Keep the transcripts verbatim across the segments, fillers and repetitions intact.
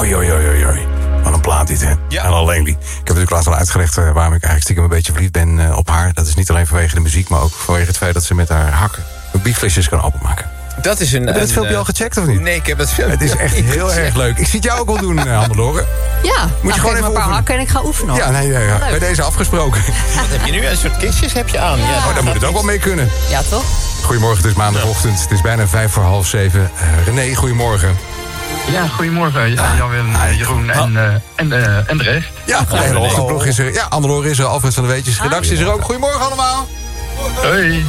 Oei, oei, oei, oei. Wat een plaat dit, hè? Ja. En alleen die. Ik heb natuurlijk laatst al uitgelegd uh, waarom ik eigenlijk stiekem een beetje verliefd ben uh, op haar. Dat is niet alleen vanwege de muziek, maar ook vanwege het feit dat ze met haar hakken bierflesjes kan openmaken. Dat is een... Heb je het een, filmpje uh, al gecheckt of niet? Nee, ik heb het filmpje Het is echt heel erg leuk. Ik zie het jou ook wel doen, uh, Hannelore. Ja, Moet je gewoon even een paar oefenen. hakken en ik ga oefenen. Ja, nee, nee, ja. Bij deze afgesproken. Wat heb je nu? Een soort kistjes heb je aan. Ja, Oh, daar moet het ook wel mee kunnen. Ja, toch? Goedemorgen, het is maandagochtend. Het is bijna vijf voor half zeven. Uh, René, goedemorgen. Ja, goedemorgen Jan, Jan uh, Jeroen en, uh, en, uh, en de rest. Ja, de hele ochtendploeg is er. Ja, Hannelore is er, Alfred van de Weetjes. Redactie is er ook. Goedemorgen allemaal. Hoi.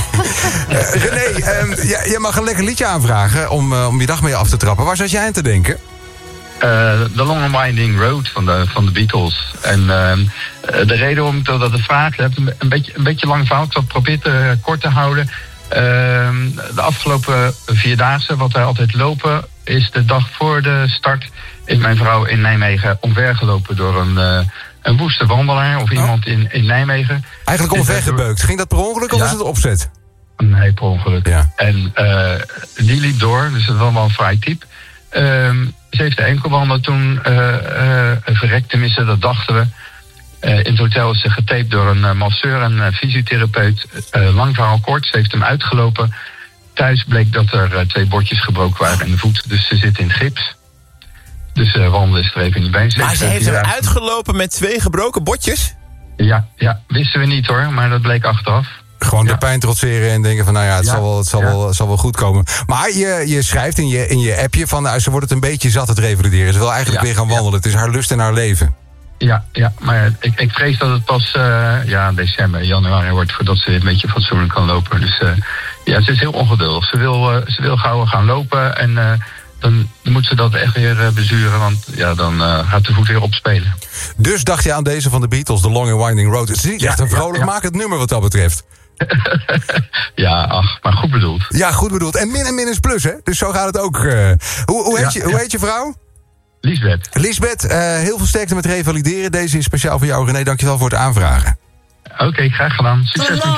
Uh, René, um, ja, je mag een lekker liedje aanvragen om, uh, om je dag mee af te trappen. Waar zat jij aan te denken? The uh, Long and Winding Road van de, van de Beatles. En uh, de reden waarom ik dat de vraag heb, een beetje, een beetje lang verhaal. Ik zal het proberen uh, kort te houden. Uh, de afgelopen vierdaagse, wat wij altijd lopen, is de dag voor de start. Is mijn vrouw in Nijmegen omvergelopen door een, uh, een woeste wandelaar of iemand in, in Nijmegen. Eigenlijk omvergebeukt. Ging dat per ongeluk of Ja. was het opzet? Nee, per ongeluk. Ja. En uh, die liep door, dus dat was wel een fraai type. Um, ze heeft de enkelwanden toen uh, uh, verrekt, tenminste, dat dachten we. Uh, in het hotel is ze getaped door een uh, masseur en uh, fysiotherapeut. Uh, lang verhaal kort, ze heeft hem uitgelopen. Thuis bleek dat er uh, twee bordjes gebroken waren in de voet, dus ze zit in gips. Dus uh, wandelen is er even niet bij. Maar ze heeft hem uitgelopen met twee gebroken botjes? Ja, ja, wisten we niet hoor, maar dat bleek achteraf. Gewoon Ja. de pijn trotseren en denken van, nou ja, het, Ja. zal, wel, het, zal, Ja. wel, het zal wel goed komen. Maar je, je schrijft in je, in je appje van, nou, ze wordt het een beetje zat het revalideren. Ze wil eigenlijk Ja. weer gaan wandelen. Het is haar lust en haar leven. Ja, ja, maar ik, ik vrees dat het pas uh, ja, december, januari wordt voordat ze een beetje fatsoenlijk kan lopen. Dus uh, ja, ze is heel ongeduldig. Ze wil, uh, ze wil gauw gaan lopen en uh, dan, dan moet ze dat echt weer uh, bezuren, want ja, dan uh, gaat de voet weer opspelen. Dus dacht je aan deze van de Beatles, The Long and Winding Road. Het is niet Ja, echt een ja, vrolijk ja. makend nummer wat dat betreft. Ja, ach, maar goed bedoeld. Ja, goed bedoeld. En min en min is plus, hè? Dus zo gaat het ook. Uh, hoe, hoe, heet Ja, je, hoe ja. heet je vrouw? Liesbeth. Lisbeth, uh, heel veel sterkte met revalideren. Deze is speciaal voor jou, René. Dankjewel voor het aanvragen. Oké, okay, graag gedaan. Succes met